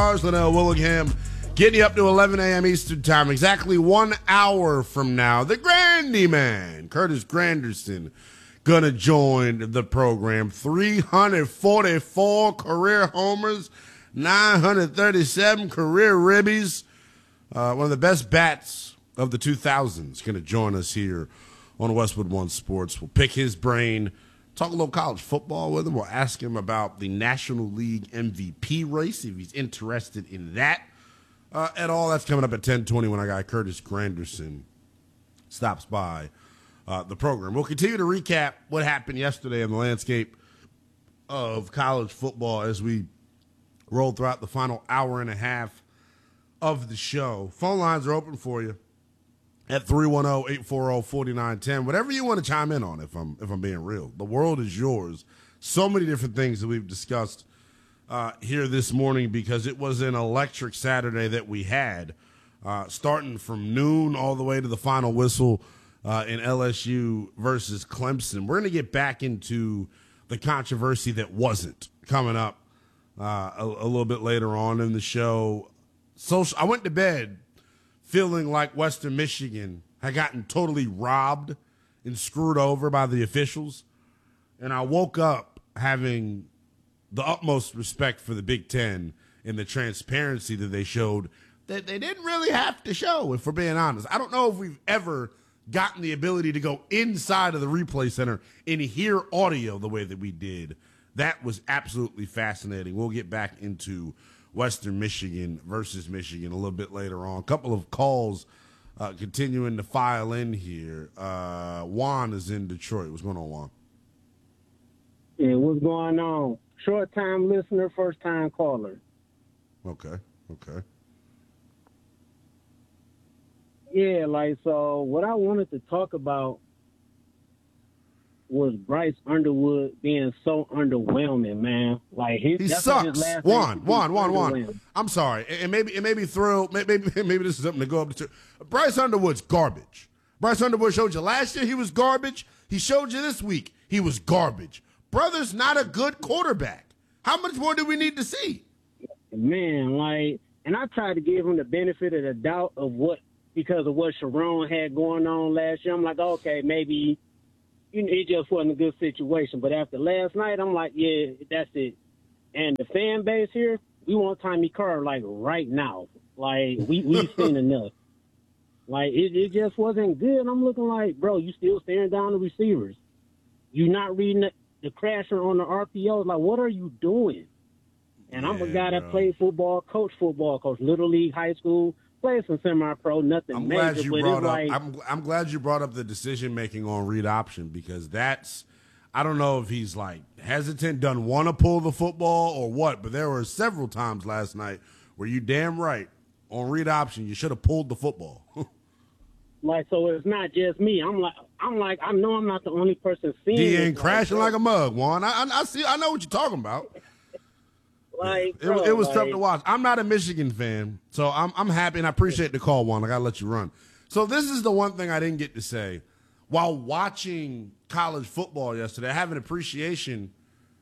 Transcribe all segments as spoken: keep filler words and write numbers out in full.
Linnell Willingham getting you up to eleven a.m. Eastern Time. Exactly one hour from now, the Grandy Man, Curtis Granderson, going to join the program. three hundred forty-four career homers, nine hundred thirty-seven career ribbies. Uh, one of the best bats of the two thousands going to join us here on Westwood One Sports. We'll pick his brain, talk a little college football with him. We'll ask him about the National League M V P race, if he's interested in that uh, at all. That's coming up at ten twenty when our guy Curtis Granderson stops by uh, the program. We'll continue to recap what happened yesterday in the landscape of college football as we roll throughout the final hour and a half of the show. Phone lines are open for you at three one zero, eight four zero, four nine one zero. Whatever you want to chime in on, if I'm if I'm being real. The world is yours. So many different things that we've discussed uh, here this morning because it was an electric Saturday that we had, uh, starting from noon all the way to the final whistle uh, in L S U versus Clemson. We're going to get back into the controversy that wasn't coming up uh, a, a little bit later on in the show. So I went to bed feeling like Western Michigan had gotten totally robbed and screwed over by the officials. And I woke up having the utmost respect for the Big Ten and the transparency that they showed that they didn't really have to show, if we're being honest. I don't know if we've ever gotten the ability to go inside of the replay center and hear audio the way that we did. That was absolutely fascinating. We'll get back into Western Michigan versus Michigan a little bit later on. A couple of calls uh, continuing to file in here. Uh, Juan is in Detroit. What's going on, Juan? Yeah, what's going on? Short-time listener, first-time caller. Okay, okay. Yeah, like, so what I wanted to talk about was Bryce Underwood being so underwhelming, man. Like he, he sucks. Juan, Juan, Juan, Juan. I'm sorry, and maybe it maybe throw maybe maybe this is something to go up to. Bryce Underwood's garbage. Bryce Underwood showed you last year he was garbage. He showed you this week he was garbage. Brother's not a good quarterback. How much more do we need to see? Man, like, and I tried to give him the benefit of the doubt of what because of what Sharon had going on last year. I'm like, okay, maybe. You know, it just wasn't a good situation. But after last night, I'm like, yeah, that's it. And the fan base here, we want Tommy Carr, like, right now. Like, we, we've seen enough. Like, it, it just wasn't good. I'm looking like, bro, you still staring down the receivers. You're not reading the, the crasher on the R P Os. Like, what are you doing? And I'm yeah, a guy that bro. played football, coach football, coach Little League, high school, played some semi-pro, nothing I'm major. Glad you but brought it's up, like, I'm, I'm glad you brought up the decision-making on read option because that's – I don't know if he's, like, hesitant, doesn't want to pull the football or what, but there were several times last night where you damn right on read option you should have pulled the football. Like, so it's not just me. I'm like, I'm like, I know I'm not the only person seeing he it. ain't crashing like, like a mug, Juan. I, I, I see. I know what you're talking about. Like, yeah. bro, it, it was like, tough to watch. I'm not a Michigan fan, so I'm I'm happy and I appreciate the call, Juan. I gotta let you run. So this is the one thing I didn't get to say while watching college football yesterday. I have an appreciation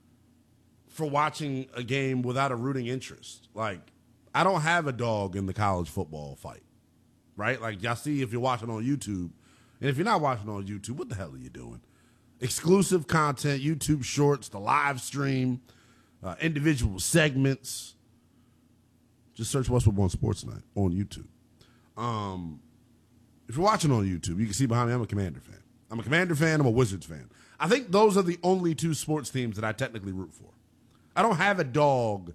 for watching a game without a rooting interest. Like, I don't have a dog in the college football fight, right? Like, y'all see if you're watching on YouTube, and if you're not watching on YouTube, what the hell are you doing? Exclusive content, YouTube Shorts, the live stream. Uh, individual segments. Just search Westwood One Sports Night on YouTube. Um, if you're watching on YouTube, you can see behind me I'm a Commander fan. I'm a Commander fan. I'm a Wizards fan. I think those are the only two sports teams that I technically root for. I don't have a dog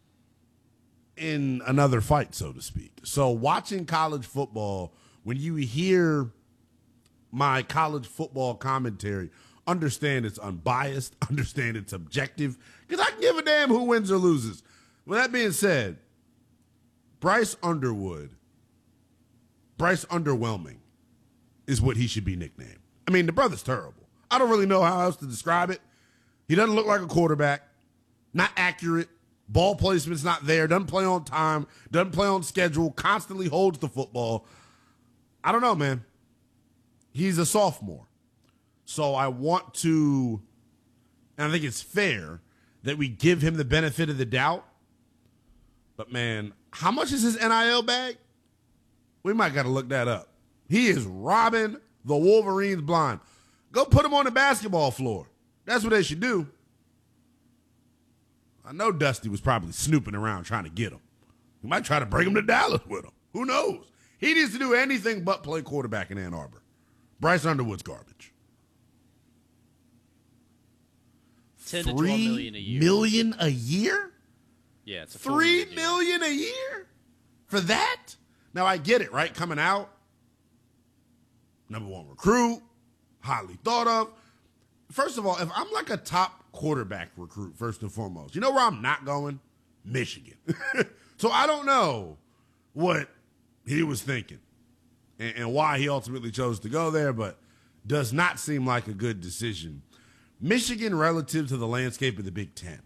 in another fight, so to speak. So watching college football, when you hear my college football commentary, understand it's unbiased, understand it's objective, because I can give a damn who wins or loses. With that being said, Bryce Underwood, Bryce Underwhelming is what he should be nicknamed. I mean, the brother's terrible. I don't really know how else to describe it. He doesn't look like a quarterback, not accurate, ball placement's not there, doesn't play on time, doesn't play on schedule, constantly holds the football. I don't know, man. He's a sophomore. So I want to, and I think it's fair that we give him the benefit of the doubt But, man, how much is his N I L bag? We might got to look that up. He is robbing the Wolverines blind. Go put him on the basketball floor. That's what they should do. I know Dusty was probably snooping around trying to get him. He might try to bring him to Dallas with him. Who knows? He needs to do anything but play quarterback in Ann Arbor. Bryce Underwood's garbage. ten to twelve million a year. Million a year? Yeah, it's a Three million a year for that? Now I get it, right? Coming out, number one recruit, highly thought of. First of all, if I'm like a top quarterback recruit, first and foremost, you know where I'm not going? Michigan. So I don't know what he was thinking and, and why he ultimately chose to go there, but does not seem like a good decision. Michigan relative to the landscape of the Big Ten.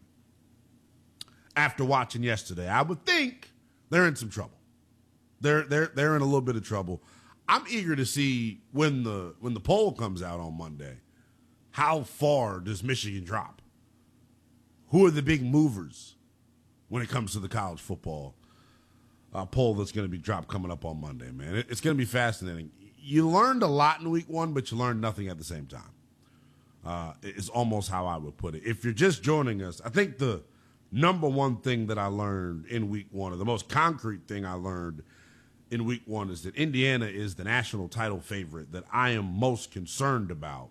After watching yesterday, I would think they're in some trouble. They're they're they're in a little bit of trouble. I'm eager to see when the when the poll comes out on Monday. How far does Michigan drop? Who are the big movers when it comes to the college football uh, poll that's going to be dropped coming up on Monday, man? It, it's going to be fascinating. You learned a lot in week one, but you learned nothing at the same time. Uh, it's almost how I would put it. If you're just joining us, I think the number one thing that I learned in week one, or the most concrete thing I learned in week one, is that Indiana is the national title favorite that I am most concerned about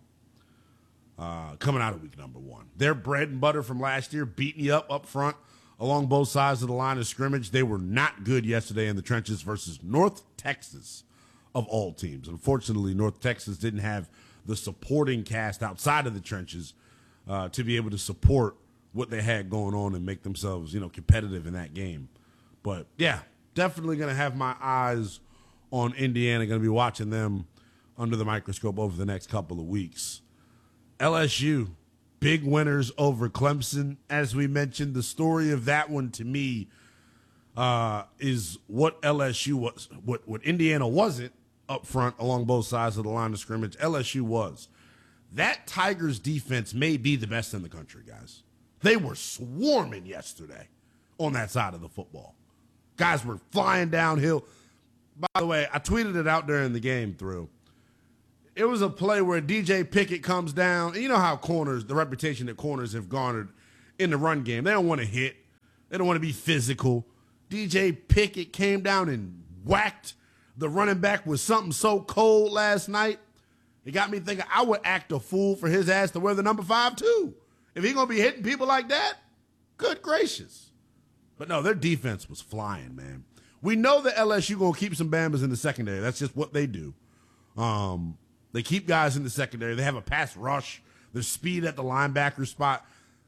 uh, coming out of week number one. Their bread and butter from last year, beating you up up front along both sides of the line of scrimmage. They were not good yesterday in the trenches versus North Texas, of all teams. Unfortunately, North Texas didn't have the supporting cast outside of the trenches uh, to be able to support what they had going on and make themselves, you know, competitive in that game. But, yeah, definitely going to have my eyes on Indiana, going to be watching them under the microscope over the next couple of weeks. L S U, big winners over Clemson. As we mentioned, the story of that one to me uh, is what L S U was, what, what Indiana wasn't up front along both sides of the line of scrimmage. L S U was. That Tigers defense may be the best in the country, guys. They were swarming yesterday on that side of the football. Guys were flying downhill. By the way, I tweeted it out during the game through. It was a play where D J Pickett comes down. And you know how corners, the reputation that corners have garnered in the run game. They don't want to hit. They don't want to be physical. D J Pickett came down and whacked the running back with something so cold last night. It got me thinking I would act a fool for his ass to wear the number five too. If he's going to be hitting people like that, good gracious. But no, their defense was flying, man. We know that L S U going to keep some Bambas in the secondary. That's just what they do. Um, they keep guys in the secondary. They have a pass rush. There's speed at the linebacker spot.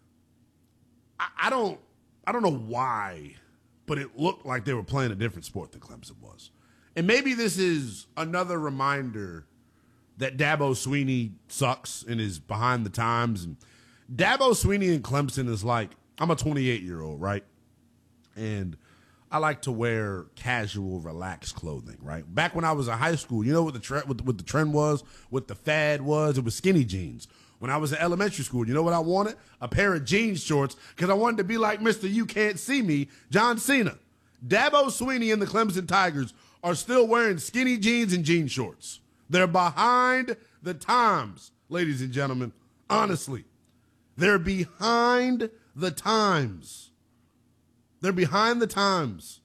I, I don't I don't know why, but it looked like they were playing a different sport than Clemson was. And maybe this is another reminder that Dabo Swinney sucks and is behind the times. And Dabo Swinney in Clemson is like, I'm a twenty-eight-year-old, right? And I like to wear casual, relaxed clothing, right? Back when I was in high school, you know what the, tre- what, what the trend was, what the fad was? It was skinny jeans. When I was in elementary school, you know what I wanted? A pair of jeans shorts because I wanted to be like Mister You Can't See Me, John Cena. Dabo Swinney and the Clemson Tigers are still wearing skinny jeans and jean shorts. They're behind the times, ladies and gentlemen. Honestly, they're behind the times. They're behind the times.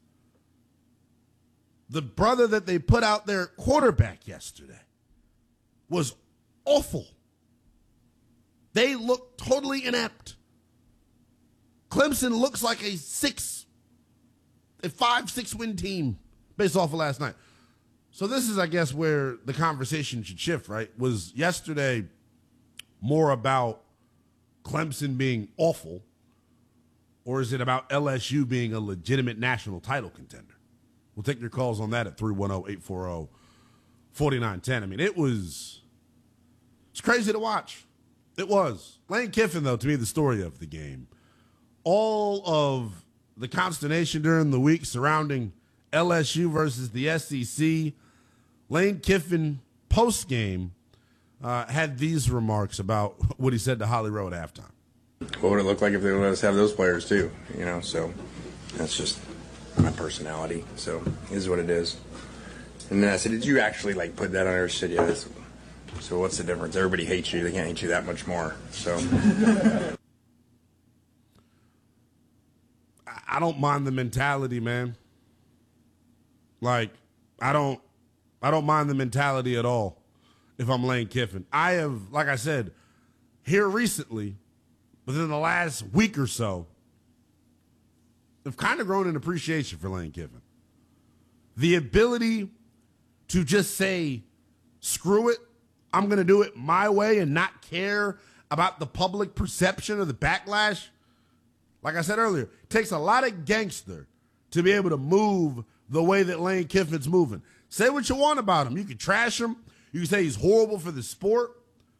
The brother that they put out there quarterback yesterday was awful. They look totally inept. Clemson looks like a six, a five, six win team based off of last night. So this is, I guess, where the conversation should shift, right? Was yesterday more about Clemson being awful, or is it about L S U being a legitimate national title contender? We'll take your calls on that at three one zero, eight four zero, four nine one zero. I mean, it was it's crazy to watch. It was. Lane Kiffin, though, to me, the story of the game. All of the consternation during the week surrounding L S U versus the S E C, Lane Kiffin, post-game, uh, had these remarks about what he said to Holly Rowe at halftime. What would it look like if they let us have those players, too? You know, so that's just my personality. So it is what it is. And then I said, did you actually, like, put that on her? She said, yes. So what's the difference? Everybody hates you. They can't hate you that much more. So I don't mind the mentality, man. Like, I don't I don't mind the mentality at all if I'm Lane Kiffin. I have, like I said, here recently, within the last week or so, I've kind of grown an appreciation for Lane Kiffin. The ability to just say, screw it, I'm going to do it my way and not care about the public perception or the backlash. Like I said earlier, it takes a lot of gangster to be able to move the way that Lane Kiffin's moving. Say what you want about him. You can trash him. You can say he's horrible for the sport.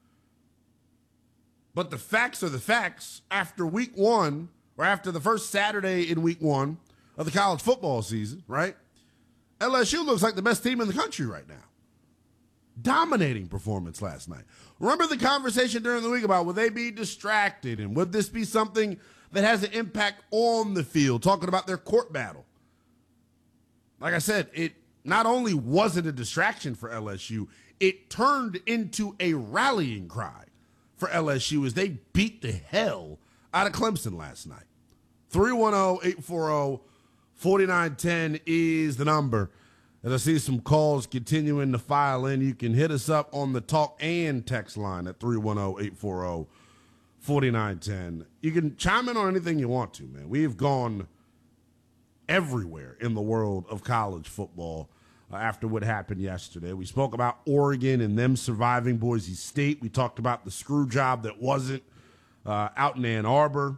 But the facts are the facts. After week one, or after the first Saturday in week one of the college football season, right? L S U looks like the best team in the country right now. Dominating performance last night. Remember the conversation during the week about would they be distracted and would this be something that has an impact on the field, talking about their court battle. Like I said, it not only wasn't a distraction for L S U, it turned into a rallying cry for L S U as they beat the hell out of Clemson last night. three one zero, eight four zero, four nine one zero is the number. As I see some calls continuing to file in, you can hit us up on the talk and text line at three one zero, eight four zero, four nine one zero. You can chime in on anything you want to, man. We've gone everywhere in the world of college football uh, after what happened yesterday. We spoke about Oregon and them surviving Boise State. We talked about the screw job that wasn't uh, out in Ann Arbor.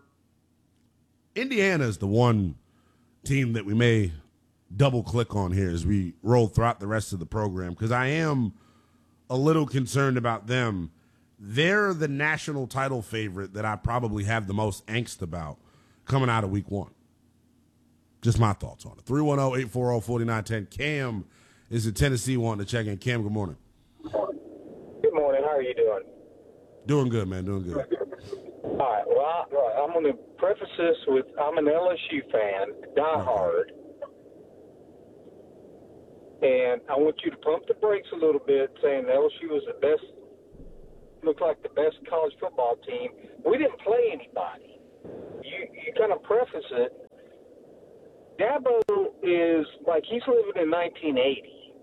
Indiana is the one team that we may double click on here as we roll throughout the rest of the program, because I am a little concerned about them. They're the national title favorite that I probably have the most angst about coming out of week one. Just my thoughts on it. three one zero, eight four zero, four nine one zero. Cam is in Tennessee wanting to check in. Cam, good morning. Good morning. How are you doing? Doing good, man. Doing good. All right. Well, I, I'm going to preface this with I'm an L S U fan, diehard. And I want you to pump the brakes a little bit, saying L S U was the best, looked like the best college football team. We didn't play anybody. You you kind of preface it. Dabo is like he's living in nineteen eighty.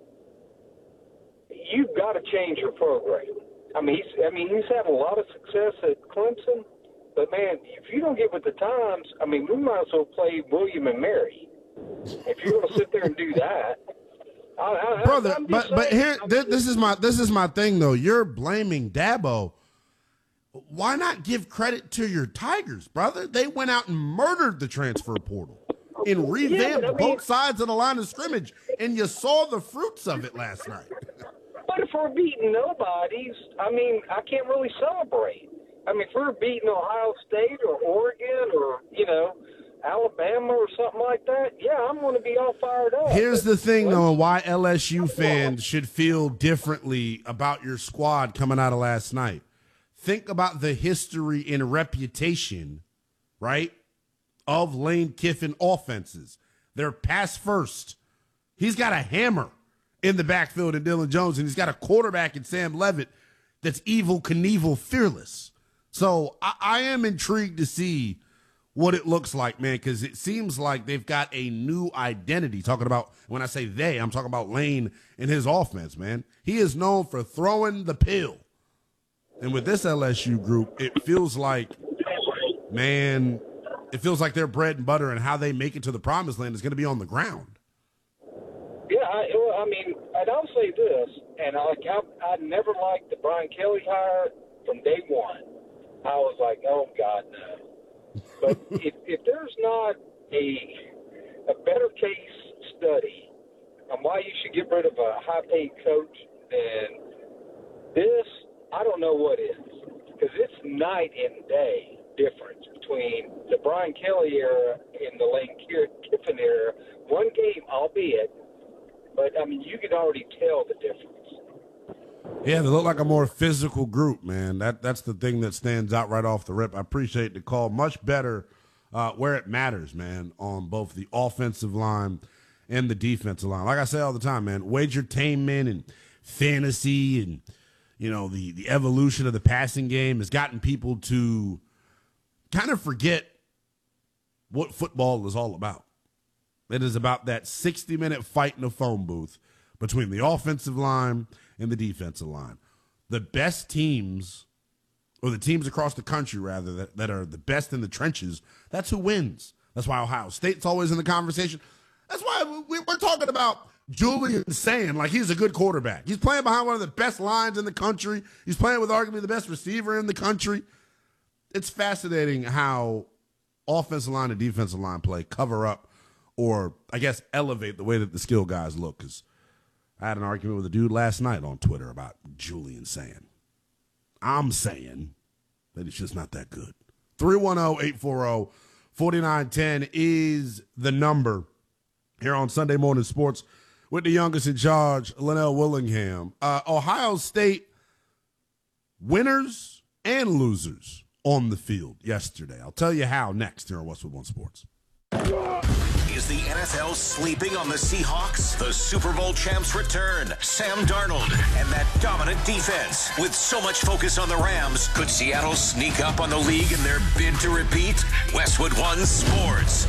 You've got to change your program. I mean, he's I mean he's had a lot of success at Clemson, but man, if you don't get with the times, I mean, we might as well play William and Mary. If you're going to sit there and do that. I, I, Brother, but saying, but here this, this is my this is my thing though. You're blaming Dabo. Why not give credit to your Tigers, brother? They went out and murdered the transfer portal and revamped yeah, I mean, both sides of the line of scrimmage, and you saw the fruits of it last night. But if we're beating nobodies, I mean, I can't really celebrate. I mean, if we're beating Ohio State or Oregon or, you know, Alabama or something like that, yeah, I'm going to be all fired up. Here's the thing, though, and why L S U fans should feel differently about your squad coming out of last night. Think about the history and reputation, right, of Lane Kiffin offenses. They're pass first. He's got a hammer in the backfield in Dylan Jones, and he's got a quarterback in Sam Levitt that's Evel Knievel fearless. So I, I am intrigued to see what it looks like, man, because it seems like they've got a new identity. Talking about, when I say they, I'm talking about Lane and his offense, man. He is known for throwing the pill. And with this L S U group, it feels like, man, it feels like their bread and butter and how they make it to the promised land is going to be on the ground. Yeah, I, well, I mean, and I'll say this, and I, like I, I never liked the Brian Kelly hire from day one. I was like, oh, God, no. But if, if there's not a a better case study on why you should get rid of a high-paid coach, then this, I don't know what is. Because it's night and day difference between the Brian Kelly era and the Lane Kiffin era. One game, albeit, but, I mean, you could already tell the difference. Yeah, they look like a more physical group, man. That That's the thing that stands out right off the rip. I appreciate the call. Much better uh, where it matters, man, on both the offensive line and the defensive line. Like I say all the time, man, wagertainment and fantasy and, you know, the, the evolution of the passing game has gotten people to kind of forget what football is all about. It is about that sixty-minute fight in a phone booth between the offensive line and the defensive line. The best teams, or the teams across the country, rather, that, that are the best in the trenches, that's who wins. That's why Ohio State's always in the conversation. That's why we, we're talking about Julian Sayin like he's a good quarterback. He's playing behind one of the best lines in the country. He's playing with arguably the best receiver in the country. It's fascinating how offensive line and defensive line play cover up or, I guess, elevate the way that the skill guys look. Because I had an argument with a dude last night on Twitter about Julian Sayin. I'm saying that he's just not that good. three one zero, eight four zero, four nine one zero is the number here on Sunday Morning Sports with the youngest in charge, Linnell Willingham. Uh, Ohio State winners and losers on the field yesterday. I'll tell you how next here on Westwood One Sports. Is the N F L sleeping on the Seahawks? The Super Bowl champs return. Sam Darnold and that dominant defense. With so much focus on the Rams, could Seattle sneak up on the league in their bid to repeat? Westwood One Sports.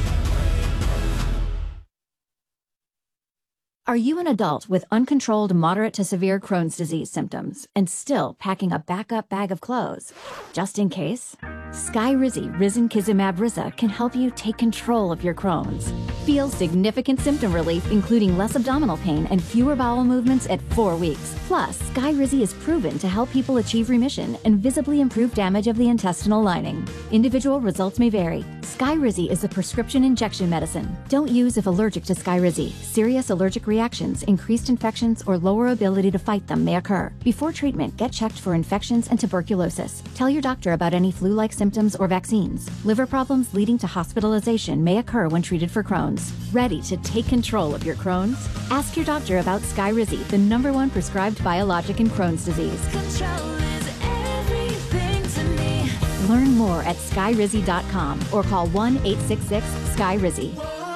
Are you an adult with uncontrolled moderate to severe Crohn's disease symptoms and still packing a backup bag of clothes? Just in case? Skyrizi Risankizumab Riza can help you take control of your Crohn's. Feel significant symptom relief, including less abdominal pain and fewer bowel movements at four weeks. Plus, Skyrizi is proven to help people achieve remission and visibly improve damage of the intestinal lining. Individual results may vary. Skyrizi is a prescription injection medicine. Don't use if allergic to Skyrizi. Serious allergic reactions, increased infections, or lower ability to fight them may occur. Before treatment, get checked for infections and tuberculosis. Tell your doctor about any flu-like symptoms or vaccines. Liver problems leading to hospitalization may occur when treated for Crohn's. Ready to take control of your Crohn's? Ask your doctor about Skyrizi, the number one prescribed biologic in Crohn's disease. Control is everything to me. Learn more at skyrizi dot com or call one eight six six sky rizi.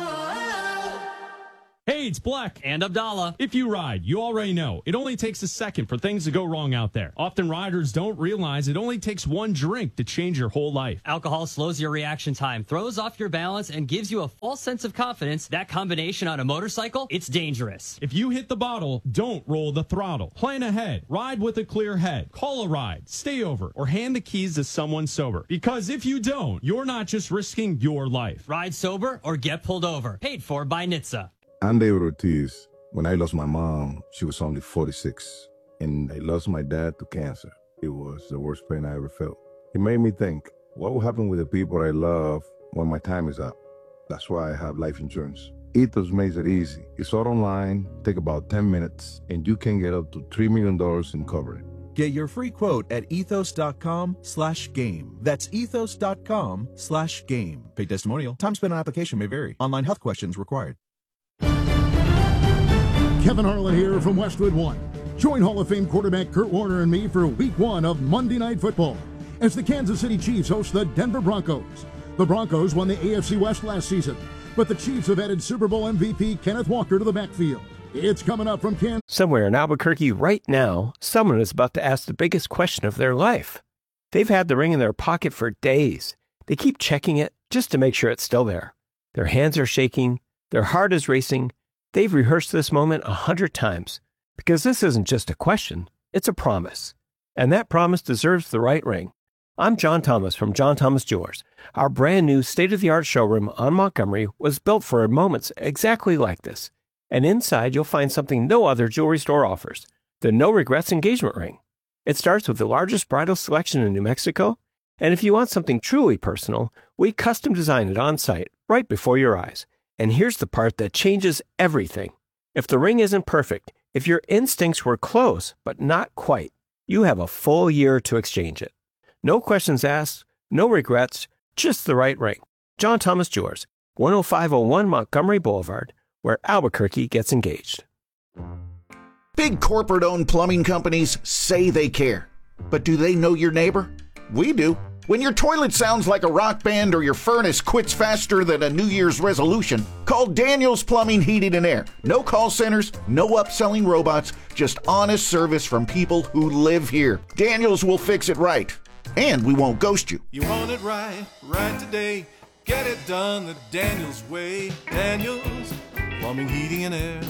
Hey, it's Black. And Abdallah. If you ride, you already know it only takes a second for things to go wrong out there. Often riders don't realize it only takes one drink to change your whole life. Alcohol slows your reaction time, throws off your balance, and gives you a false sense of confidence. That combination on a motorcycle, it's dangerous. If you hit the bottle, don't roll the throttle. Plan ahead. Ride with a clear head. Call a ride. Stay over. Or hand the keys to someone sober. Because if you don't, you're not just risking your life. Ride sober or get pulled over. Paid for by N H T S A. I'm David Ortiz. When I lost my mom, she was only forty-six, and I lost my dad to cancer. It was the worst pain I ever felt. It made me think, what will happen with the people I love when my time is up? That's why I have life insurance. Ethos makes it easy. It's all online, take about ten minutes, and you can get up to three million dollars in coverage. Get your free quote at ethos.com slash game. That's ethos.com slash game. Paid testimonial. Time spent on application may vary. Online health questions required. Kevin Harlan here from Westwood One. Join Hall of Fame quarterback Kurt Warner and me for week one of Monday Night Football as the Kansas City Chiefs host the Denver Broncos. The Broncos won the A F C West last season, but the Chiefs have added Super Bowl M V P Kenneth Walker to the backfield. It's coming up from Kansas. Somewhere in Albuquerque right now, someone is about to ask the biggest question of their life. They've had the ring in their pocket for days. They keep checking it just to make sure it's still there. Their hands are shaking. Their heart is racing. They've rehearsed this moment a hundred times because this isn't just a question, it's a promise. And that promise deserves the right ring. I'm John Thomas from John Thomas Jewelers. Our brand new state-of-the-art showroom on Montgomery was built for moments exactly like this. And inside you'll find something no other jewelry store offers, the No Regrets engagement ring. It starts with the largest bridal selection in New Mexico. And if you want something truly personal, we custom design it on site right before your eyes. And here's the part that changes everything. If the ring isn't perfect, if your instincts were close but not quite, you have a full year to exchange it. No questions asked, no regrets, just the right ring. John Thomas Jewelers, one oh five oh one Montgomery Boulevard, where Albuquerque gets engaged. Big corporate-owned plumbing companies say they care. But do they know your neighbor? We do. When your toilet sounds like a rock band or your furnace quits faster than a New Year's resolution, call Daniels Plumbing, Heating, and Air. No call centers, no upselling robots, just honest service from people who live here. Daniels will fix it right, and we won't ghost you. You want it right, right today. Get it done the Daniels way. Daniels Plumbing, Heating, and Air.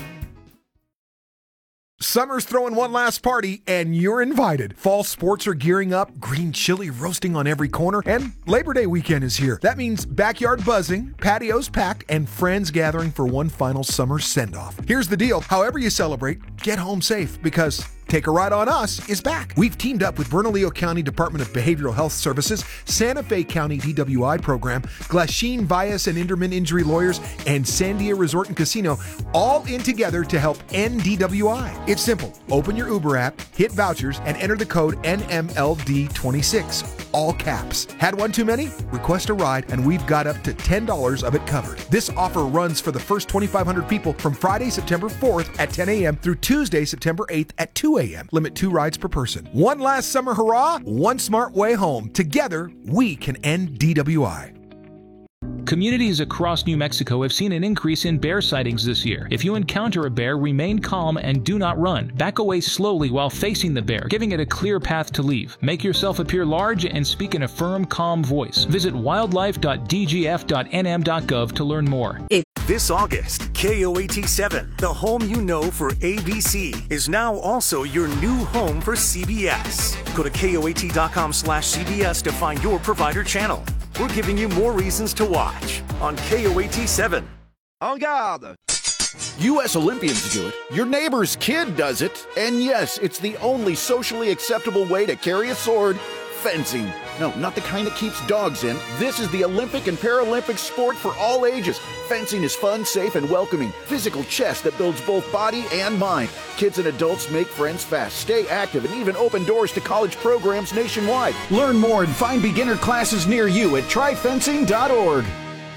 Summer's throwing one last party, and you're invited. Fall sports are gearing up, green chili roasting on every corner, and Labor Day weekend is here. That means backyard buzzing, patios packed, and friends gathering for one final summer send-off. Here's the deal. However you celebrate, get home safe, because Take a Ride on Us is back. We've teamed up with Bernalillo County Department of Behavioral Health Services, Santa Fe County D W I program, Glasheen Bias and Inderman Injury Lawyers, and Sandia Resort and Casino, all in together to help end D W I. It's simple. Open your Uber app, hit vouchers, and enter the code N M L D twenty-six. All caps. Had one too many? Request a ride, and we've got up to ten dollars of it covered. This offer runs for the first twenty-five hundred people from Friday, September fourth at ten a.m. through Tuesday, September eighth at two a.m. Limit two rides per person. One last summer hurrah, one smart way home. Together, we can end D W I. Communities across New Mexico have seen an increase in bear sightings this year. If you encounter a bear, remain calm and do not run. Back away slowly while facing the bear, giving it a clear path to leave. Make yourself appear large and speak in a firm, calm voice. Visit wildlife dot d g f dot n m dot gov to learn more. This August, K O A T seven, the home you know for A B C, is now also your new home for C B S. Go to K O A T dot com slash C B S to find your provider channel. We're giving you more reasons to watch on K O A T seven. En garde! U S Olympians do it, your neighbor's kid does it, and yes, it's the only socially acceptable way to carry a sword: fencing. No, not the kind that keeps dogs in. This is the Olympic and Paralympic sport for all ages. Fencing is fun, safe, and welcoming. Physical chess that builds both body and mind. Kids and adults make friends fast, stay active, and even open doors to college programs nationwide. Learn more and find beginner classes near you at try fencing dot org.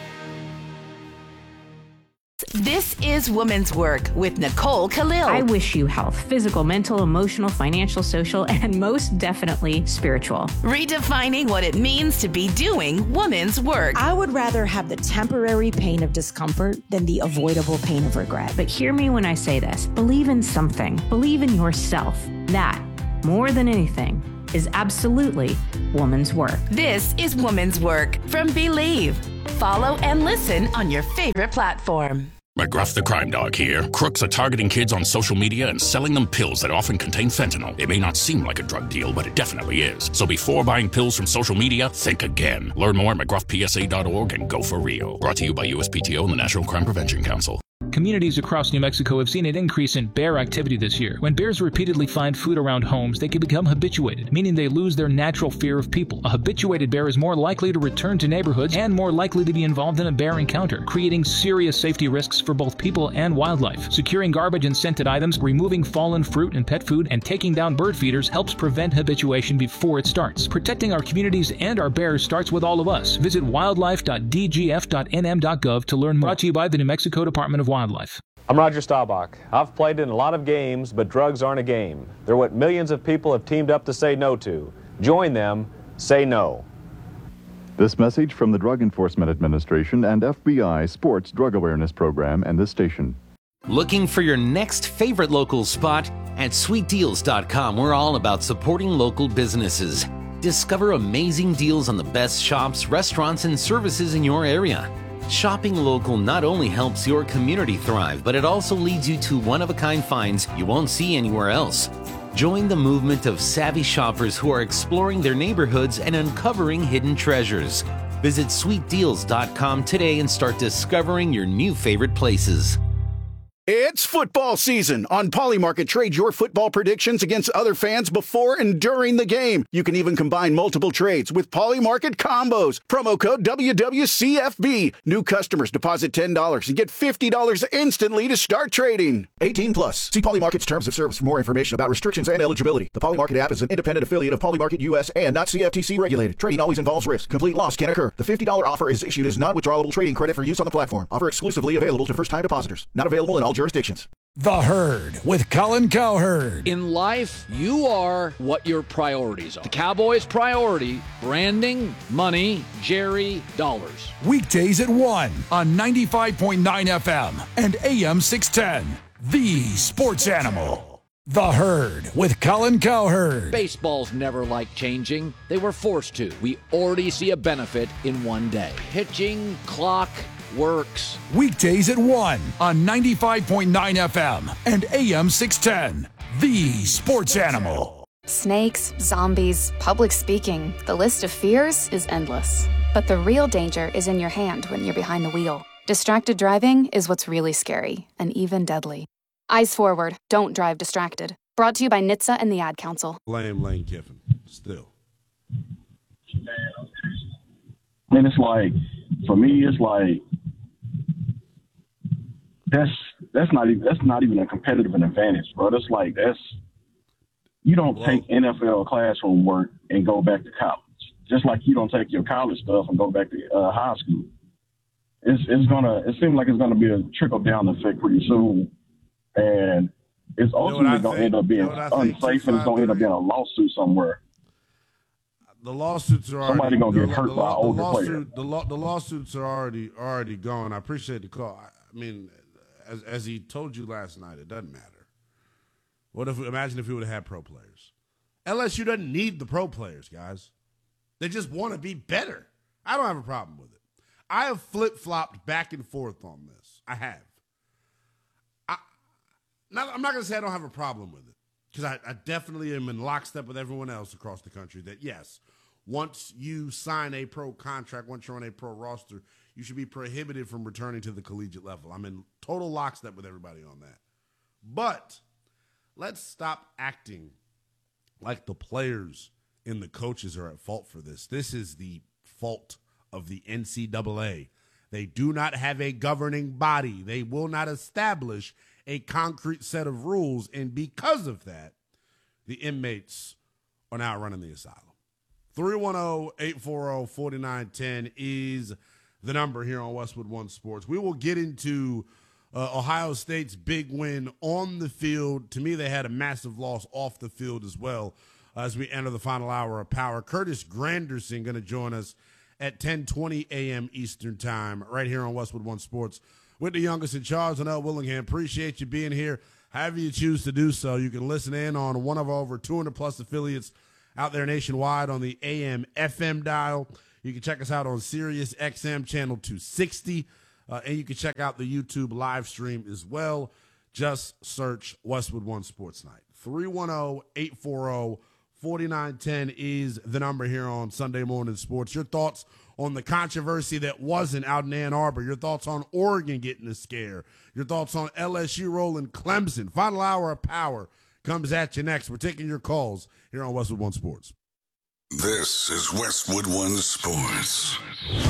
This is Women's Work with Nicole Khalil. I wish you health, physical, mental, emotional, financial, social, and most definitely spiritual. Redefining what it means to be doing women's work. I would rather have the temporary pain of discomfort than the avoidable pain of regret. But hear me when I say this. Believe in something. Believe in yourself. That, more than anything, is absolutely woman's work. This is Woman's Work from Believe. Follow and listen on your favorite platform. McGruff the Crime Dog here. Crooks are targeting kids on social media and selling them pills that often contain fentanyl. It may not seem like a drug deal, but it definitely is. So before buying pills from social media, think again. Learn more at McGruff P S A dot org and go for real. Brought to you by U S P T O and the National Crime Prevention Council. Communities across New Mexico have seen an increase in bear activity this year. When bears repeatedly find food around homes, they can become habituated, meaning they lose their natural fear of people. A habituated bear is more likely to return to neighborhoods and more likely to be involved in a bear encounter, creating serious safety risks for both people and wildlife. Securing garbage and scented items, removing fallen fruit and pet food, and taking down bird feeders helps prevent habituation before it starts. Protecting our communities and our bears starts with all of us. Visit wildlife dot d g f dot n m dot gov to learn more. Brought to you by the New Mexico Department of Wildlife. I'm Roger Staubach. I've played in a lot of games, but drugs aren't a game. They're what millions of people have teamed up to say no to. Join them. Say no. This message from the Drug Enforcement Administration and F B I Sports Drug Awareness Program and this station. Looking for your next favorite local spot? At sweet deals dot com, we're all about supporting local businesses. Discover amazing deals on the best shops, restaurants, and services in your area. Shopping local not only helps your community thrive, but it also leads you to one-of-a-kind finds you won't see anywhere else. Join the movement of savvy shoppers who are exploring their neighborhoods and uncovering hidden treasures. Visit sweet deals dot com today and start discovering your new favorite places. It's football season. On Polymarket, trade your football predictions against other fans before and during the game. You can even combine multiple trades with Polymarket combos. Promo code W W C F B. New customers deposit ten dollars and get fifty dollars instantly to start trading. eighteen plus. See Polymarket's terms of service for more information about restrictions and eligibility. The Polymarket app is an independent affiliate of Polymarket U S and not C F T C regulated. Trading always involves risk. Complete loss can occur. The fifty dollars offer is issued as non-withdrawable trading credit for use on the platform. Offer exclusively available to first-time depositors. Not available in all jurisdictions. The Herd with Colin Cowherd. In life, you are what your priorities are. The Cowboys' priority, branding, money, Jerry, dollars. Weekdays at one on ninety-five point nine F M and A M six ten. The Sports Animal. The Herd with Colin Cowherd. Baseball's never liked changing. They were forced to. We already see a benefit in one day. Pitching, clock, works. Weekdays at one on ninety-five point nine F M and A M six ten. The Sports Animal. Snakes, zombies, public speaking. The list of fears is endless. But the real danger is in your hand when you're behind the wheel. Distracted driving is what's really scary and even deadly. Eyes forward. Don't drive distracted. Brought to you by N H T S A and the Ad Council. Blame Lane Kiffin. Still. And it's like, for me, it's like, that's that's not even that's not even a competitive advantage, bro. That's like that's you don't take N F L classroom work and go back to college, just like you don't take your college stuff and go back to uh, high school. It's it's gonna it seems like it's gonna be a trickle down effect pretty soon, and it's ultimately you know gonna end up being unsafe, and it's gonna end up being a lawsuit somewhere. The lawsuits are already, somebody gonna get the, hurt the, by an older lawsuit, player. The, law, the lawsuits are already already gone. I appreciate the call. I, I mean, as as he told you last night, it doesn't matter. What if imagine if we would have had pro players? L S U doesn't need the pro players, guys. They just want to be better. I don't have a problem with it. I have flip flopped back and forth on this. I have. I not, I'm not going to say I don't have a problem with it, because I, I definitely am in lockstep with everyone else across the country that, yes, once you sign a pro contract, once you're on a pro roster, you should be prohibited from returning to the collegiate level. I'm in total lockstep with everybody on that. But let's stop acting like the players and the coaches are at fault for this. This is the fault of the N C double A. They do not have a governing body. They will not establish a concrete set of rules, and because of that, the inmates are now running the asylum. three one zero, eight four zero, four nine one zero is the number here on Westwood One Sports. We will get into uh, Ohio State's big win on the field. To me, they had a massive loss off the field as well uh, as we enter the final hour of power. Curtis Granderson going to join us at ten twenty a.m. Eastern time right here on Westwood One Sports with the youngest in charge, L. Willingham. Appreciate you being here. However you choose to do so, you can listen in on one of our over two hundred plus affiliates out there nationwide on the A M F M dial. You can check us out on Sirius X M channel two sixty, uh, and you can check out the YouTube live stream as well. Just search Westwood One Sports Night. three one zero, eight four zero, four nine one zero is the number here on Sunday Morning Sports. Your thoughts on the controversy that wasn't out in Ann Arbor. Your thoughts on Oregon getting a scare. Your thoughts on L S U rolling Clemson. Final hour of power comes at you next. We're taking your calls here on Westwood One Sports. This is Westwood One Sports.